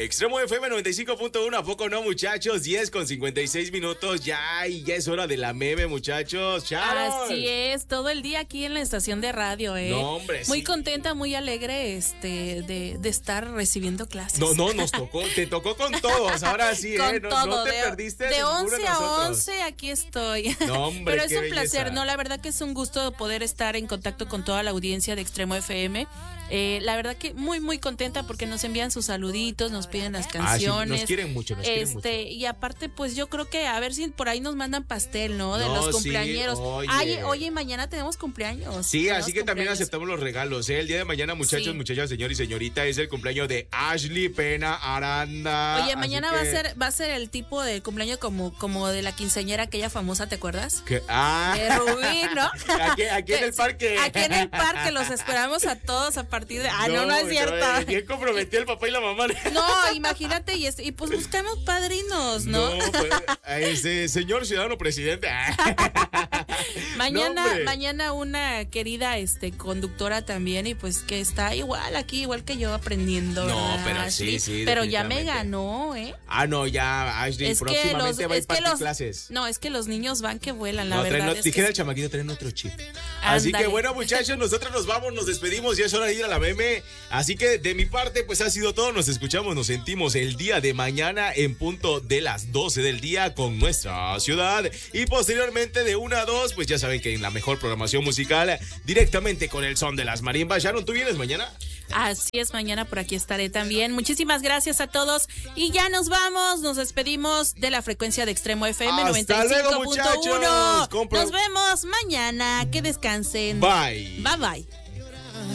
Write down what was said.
Extremo FM 95.1, ¿a poco no, muchachos? 10:56 ya, y ya es hora de la meme, muchachos. ¡Chao! Así es, todo el día aquí en la estación de radio, ¿eh? No, hombre, muy sí. contenta, muy alegre de estar recibiendo clases. No, nos tocó, te tocó con todos, ahora sí, con No, todo, no te perdiste de ninguno 11 de a nosotros. 11 aquí estoy. No, hombre, pero es qué un belleza. placer, no, la verdad que es un gusto poder estar en contacto con toda la audiencia de Extremo FM. La verdad que muy contenta porque nos envían sus saluditos, nos piden las canciones. Sí, nos quieren mucho, Y aparte, pues yo creo que a ver si por ahí nos mandan pastel, ¿no? De No, los sí, cumpleañeros. oye. Oye, mañana tenemos cumpleaños. Sí, Tenemos así que también cumpleaños. aceptamos los regalos, ¿eh? El día de mañana, muchachos, Sí. muchachas, señor y señorita, es el cumpleaños de Ashley Pena Aranda. Oye, así mañana que- va a ser el tipo de cumpleaños como de la quinceañera aquella famosa, ¿te acuerdas? Que, De Rubí, ¿no? aquí en el parque. Aquí en el parque los esperamos a todos a partir de... no es cierto. Bien comprometió el papá y la mamá. No, imagínate, y pues buscamos padrinos, ¿no? Pues, señor ciudadano presidente. No, hombre. Mañana una querida conductora también, y pues que está igual que yo aprendiendo. No, ¿verdad, pero Ashley? sí, Pero ya me definitivamente. ganó, ¿eh? No, ya, Ashley, Es que próximamente va a impartir clases. No, es que los niños van que vuelan, la No, verdad. es dijera que el chamaquito, traen otro chip. Así Ándale. que bueno, muchachos, nosotros nos vamos, nos despedimos, ya es hora de ir a la meme. Así que de mi parte, pues ha sido todo. Nos escuchamos, nos sentimos el día de mañana en punto de las 12 del día con nuestra ciudad. Y posteriormente de 1 a 2, pues ya saben que en la mejor programación musical, directamente con el son de las marimbas. Sharon, ¿tú vienes mañana? Así es, mañana por aquí estaré también. Muchísimas gracias a todos y ya nos vamos, nos despedimos de la frecuencia de Extremo FM Hasta luego, 95.1. muchachos. Nos vemos mañana, que descansen. Bye. Bye.